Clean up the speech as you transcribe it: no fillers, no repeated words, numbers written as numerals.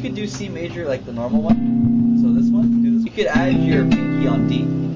could do C major like the normal one. So this one, do this. You could add your pinky on D.